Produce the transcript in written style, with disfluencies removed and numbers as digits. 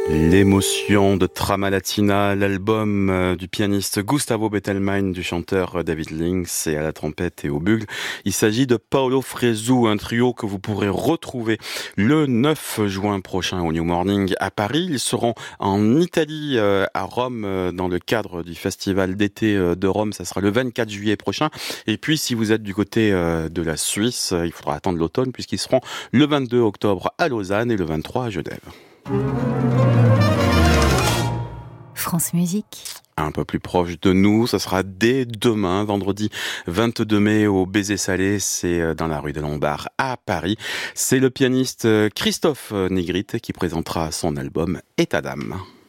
L'émotion de Tramalatina, l'album du pianiste Gustavo Bettelmann, du chanteur David Links et à la trompette et au bugle. Il s'agit de Paolo Fresu, un trio que vous pourrez retrouver le 9 juin prochain au New Morning à Paris. Ils seront en Italie, à Rome, dans le cadre du festival d'été de Rome. Ça sera le 24 juillet prochain. Et puis, si vous êtes du côté de la Suisse, il faudra attendre l'automne puisqu'ils seront le 22 octobre à Lausanne et le 23 à Genève. France Musique. Un peu plus proche de nous, ça sera dès demain, vendredi 22 mai au Baiser Salé, c'est dans la rue des Lombards à Paris. C'est le pianiste Christophe Nigrit qui présentera son album État d'âme.